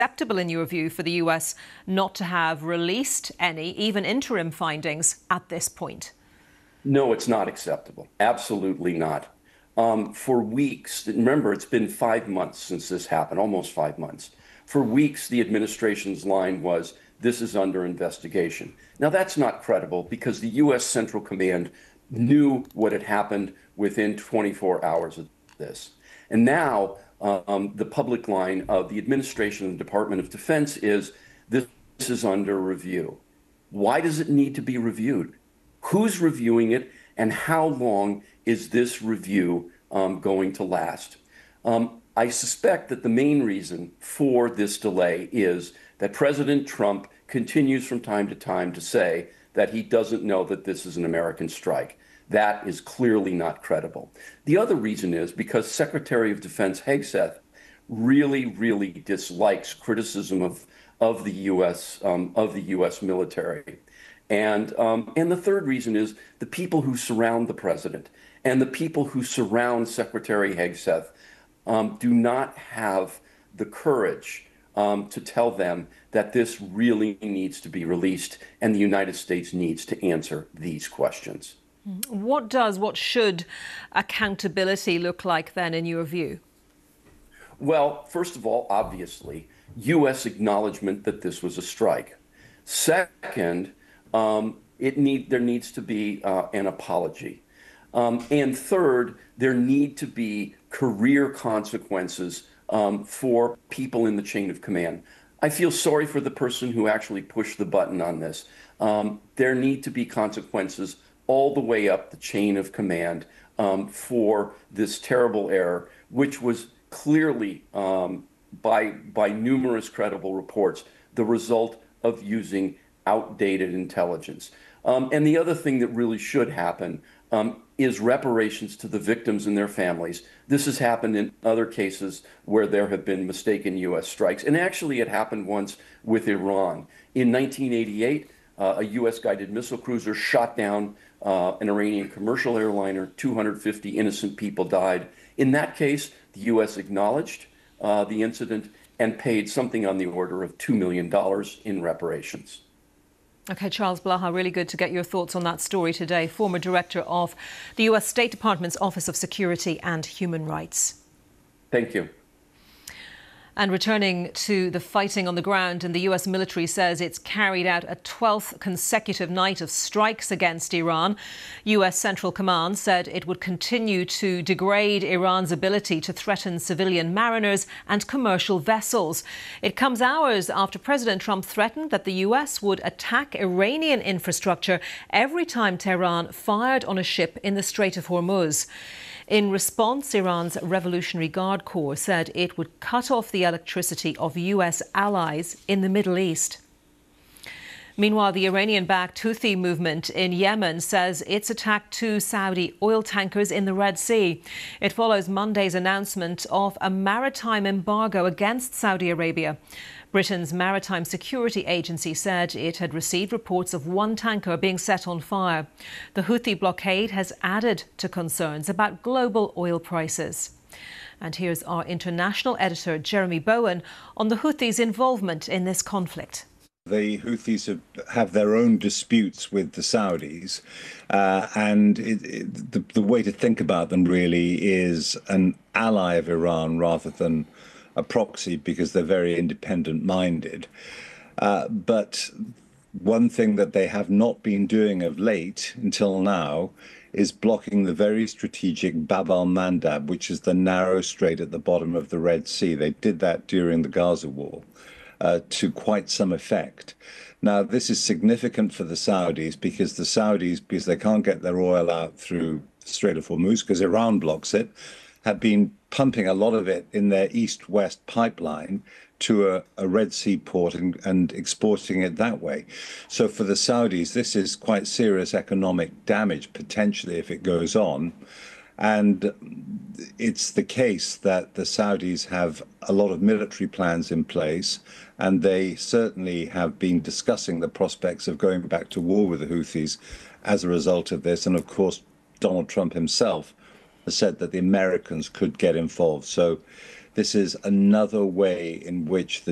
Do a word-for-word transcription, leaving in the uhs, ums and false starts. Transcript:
acceptable, in your view, for the U S not to have released any, even interim findings at this point? No, it's not acceptable. Absolutely not. Um, for weeks, remember, it's been five months since this happened, almost five months. For weeks, the administration's line was, this is under investigation. Now, that's not credible because the U S Central Command knew what had happened within twenty-four hours of this. And now um, the public line of the administration and the Department of Defense is, this is under review. Why does it need to be reviewed? Who's reviewing it, and how long is this review um, going to last? Um, I suspect that the main reason for this delay is that President Trump continues from time to time to say that he doesn't know that this is an American strike. That is clearly not credible. The other reason is because Secretary of Defense Hegseth really, really dislikes criticism of, of the U S um, of the U S military. And, um, and the third reason is the people who surround the president and the people who surround Secretary Hegseth um, do not have the courage um, to tell them that this really needs to be released and the United States needs to answer these questions. What does, what should accountability look like then, in your view? Well, first of all, obviously, U S acknowledgement that this was a strike. Second, Um, it need, there needs to be uh, an apology. Um, and third, there need to be career consequences um, for people in the chain of command. I feel sorry for the person who actually pushed the button on this. Um, there need to be consequences all the way up the chain of command um, for this terrible error, which was clearly, um, by, by numerous credible reports, the result of using outdated intelligence. Um, and the other thing that really should happen um, is reparations to the victims and their families. This has happened in other cases where there have been mistaken U S strikes. And actually, it happened once with Iran. In nineteen eighty-eight, uh, a U S guided missile cruiser shot down uh, an Iranian commercial airliner. two hundred fifty innocent people died. In that case, the U S acknowledged uh, the incident and paid something on the order of two million dollars in reparations. OK, Charles Blaha, really good to get your thoughts on that story today. Former director of the U S State Department's Office of Security and Human Rights. Thank you. And returning to the fighting on the ground, and the U S military says it's carried out a twelfth consecutive night of strikes against Iran. U S Central Command said it would continue to degrade Iran's ability to threaten civilian mariners and commercial vessels. It comes hours after President Trump threatened that the U S would attack Iranian infrastructure every time Tehran fired on a ship in the Strait of Hormuz. In response, Iran's Revolutionary Guard Corps said it would cut off the electricity of U S allies in the Middle East. Meanwhile, the Iranian-backed Houthi movement in Yemen says it's attacked two Saudi oil tankers in the Red Sea. It follows Monday's announcement of a maritime embargo against Saudi Arabia. Britain's Maritime Security Agency said it had received reports of one tanker being set on fire. The Houthi blockade has added to concerns about global oil prices. And here's our international editor, Jeremy Bowen, on the Houthis' involvement in this conflict. The Houthis have, have their own disputes with the Saudis, uh, and it, it, the, the way to think about them really is an ally of Iran rather than a proxy, because they're very independent-minded. Uh, but one thing that they have not been doing of late until now is blocking the very strategic Bab al-Mandab, which is the narrow strait at the bottom of the Red Sea. They did that during the Gaza war uh, to quite some effect. Now, this is significant for the Saudis because the Saudis, because they can't get their oil out through the Strait of Hormuz, because Iran blocks it, have been pumping a lot of it in their east-west pipeline to a, a Red Sea port and, and exporting it that way. So for the Saudis, this is quite serious economic damage, potentially, if it goes on. And it's the case that the Saudis have a lot of military plans in place, and they certainly have been discussing the prospects of going back to war with the Houthis as a result of this. And of course, Donald Trump himself has said that the Americans could get involved. So this is another way in which the